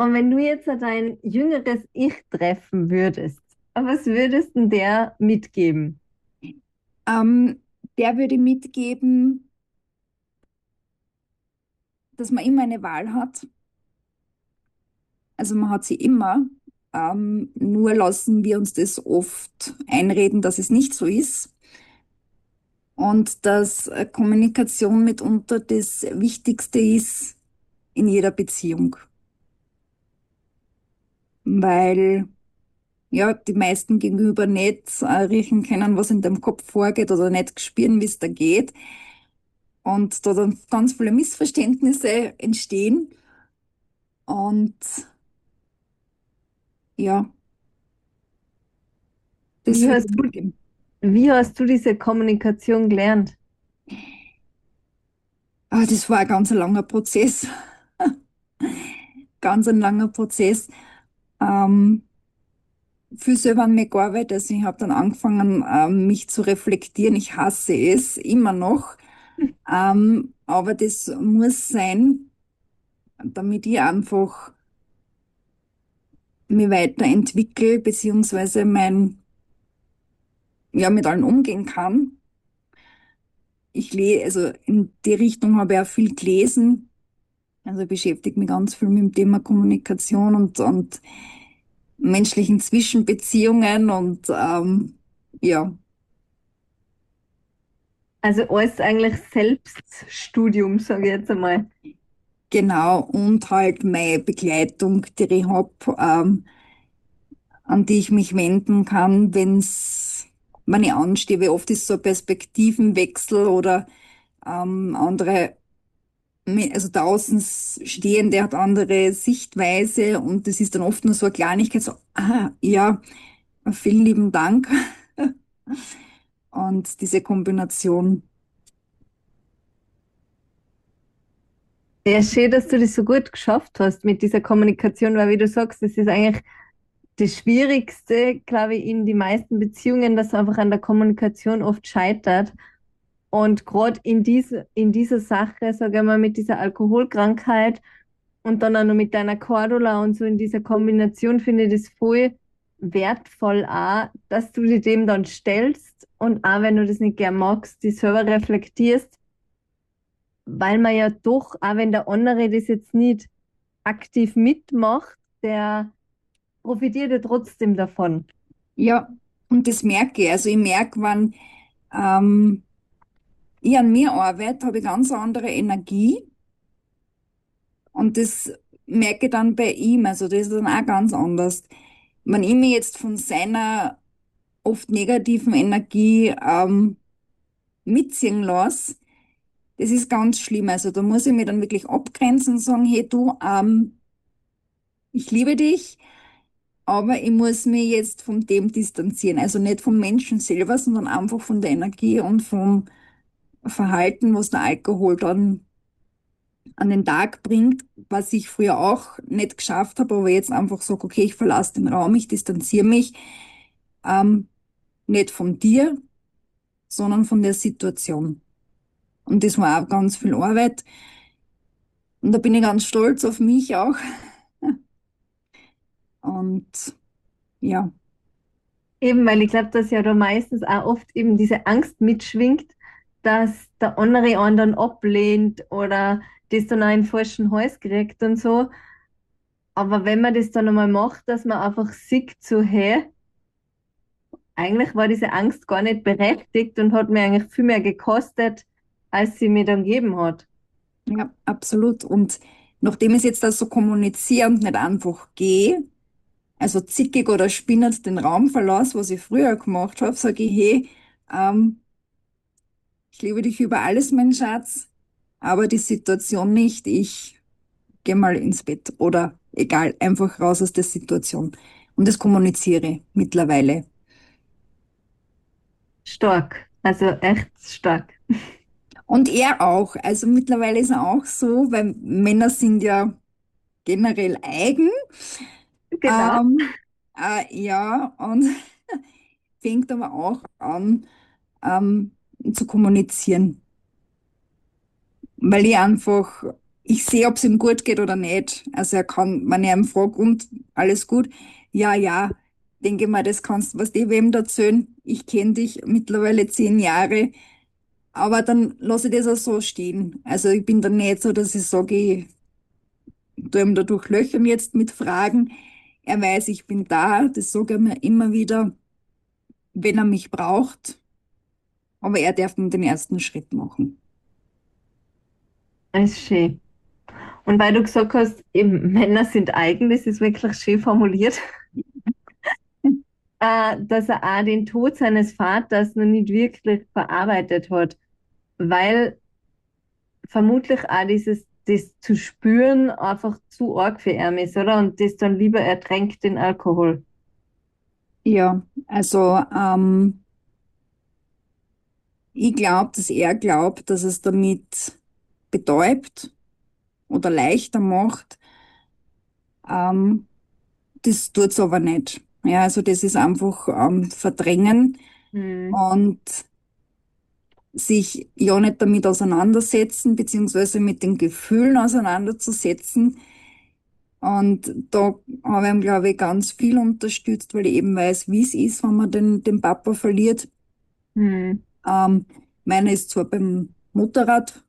Und wenn du jetzt dein jüngeres Ich treffen würdest, was würdest denn der mitgeben? Ähm, Der würde mitgeben, dass man immer eine Wahl hat. Also man hat sie immer. Nur lassen wir uns das oft einreden, dass es nicht so ist. Und dass Kommunikation mitunter das Wichtigste ist in jeder Beziehung. Weil ja, die meisten gegenüber nicht riechen können, was in dem Kopf vorgeht oder nicht spüren, wie es da geht. Und da dann ganz viele Missverständnisse entstehen. Und ja, das Wie würde hast ich du, mitgeben. wie hast du diese Kommunikation gelernt? Das war ein ganz langer Prozess, ganz ein langer Prozess. Ähm, Viel selber an mir gearbeitet. Also ich habe dann angefangen, mich zu reflektieren. Ich hasse es immer noch. Aber das muss sein, damit ich einfach mich weiterentwickle, beziehungsweise ja, mit allen umgehen kann. Also in die Richtung habe ich auch viel gelesen. Also ich beschäftige mich ganz viel mit dem Thema Kommunikation und menschlichen Zwischenbeziehungen und ja, Also alles eigentlich Selbststudium, sage ich jetzt einmal. genau. Und halt meine Begleitung, die ich habe, an die ich mich wenden kann, wenn ich anstehe. Wie oft ist so ein Perspektivenwechsel oder andere, also der Außenstehende hat andere Sichtweise und das ist dann oft nur so eine Kleinigkeit, so, ja, vielen lieben Dank. Und diese Kombination, Ja, schön, dass du das so gut geschafft hast mit dieser Kommunikation, weil wie du sagst, das ist eigentlich das Schwierigste, glaube ich, in die meisten Beziehungen, dass einfach an der Kommunikation oft scheitert. Und gerade in dieser Sache, sage ich mal, mit dieser Alkoholkrankheit und dann auch noch mit deiner Cordula und so in dieser Kombination finde ich das voll wertvoll auch, dass du dich dem dann stellst und auch wenn du das nicht gern magst, die selber reflektierst, weil man ja doch, auch wenn der andere das jetzt nicht aktiv mitmacht, der profitiert ja trotzdem davon. ja, und das merke ich. Also ich merke, wenn ähm, ich an mir arbeite, habe ich ganz andere Energie und das merke ich dann bei ihm. Also das ist dann auch ganz anders. Wenn ich mich jetzt von seiner oft negativen Energie mitziehen lasse, das ist ganz schlimm. Also da muss ich mich dann wirklich abgrenzen und sagen, hey du, ich liebe dich, aber ich muss mich jetzt von dem distanzieren. Also nicht vom Menschen selber, sondern einfach von der Energie und vom Verhalten, was der Alkohol dann an den Tag bringt, was ich früher auch nicht geschafft habe, aber jetzt einfach sage, okay, ich verlasse den Raum, ich distanziere mich, ähm, nicht von dir, sondern von der Situation. Und das war auch ganz viel Arbeit. Und da bin ich ganz stolz auf mich auch. Und ja, Eben, weil ich glaube, dass ja da meistens auch oft eben diese Angst mitschwingt, dass der andere einen dann ablehnt oder das dann auch in den falschen Hals kriegt und so. Aber wenn man das dann einmal macht, dass man einfach sieht, so, hey, eigentlich war diese Angst gar nicht berechtigt und hat mir eigentlich viel mehr gekostet, als sie mir dann gegeben hat. ja, absolut. Und nachdem ich es jetzt da so kommuniziere und nicht einfach gehe, also zickig oder spinnend den Raum verlasse, was ich früher gemacht habe, sage ich, hey, ähm, ich liebe dich über alles, mein Schatz, aber die Situation nicht. Ich gehe mal ins Bett oder egal, einfach raus aus der Situation. Und das kommuniziere ich mittlerweile. Stark, also echt stark. Und er auch. Also mittlerweile ist er auch so, weil Männer sind ja generell eigen. Genau. Ja, und fängt aber auch an, zu kommunizieren. Weil ich einfach ich sehe, ob es ihm gut geht oder nicht. Also er kann, wenn ich ihn frage, und alles gut? Ja, ja, denke mal, das kannst du was die wem erzählen. Ich kenne dich mittlerweile 10 Jahre, aber dann lasse ich das auch so stehen. Also ich bin dann nicht so, dass ich sage, ich tue ihm dadurch löchern jetzt mit Fragen. Er weiß, ich bin da, das sage er mir immer wieder, wenn er mich braucht, aber er darf nun den ersten Schritt machen. Das ist schön. Und weil du gesagt hast, eben, Männer sind eigen, das ist wirklich schön formuliert, dass er auch den Tod seines Vaters noch nicht wirklich verarbeitet hat, weil vermutlich auch das zu spüren einfach zu arg für ihn ist, oder? Und das dann lieber ertränkt in Alkohol. Ja, also ich glaube, dass er glaubt, dass es damit betäubt oder leichter macht. Ähm, Das tut's aber nicht. Ja, also das ist einfach verdrängen Hm. und sich ja nicht damit auseinandersetzen, beziehungsweise mit den Gefühlen auseinanderzusetzen. Und da habe ich ihm, glaube ich, ganz viel unterstützt, weil ich eben weiß, wie es ist, wenn man den Papa verliert. Hm. Ähm, Meiner ist zwar beim Motorrad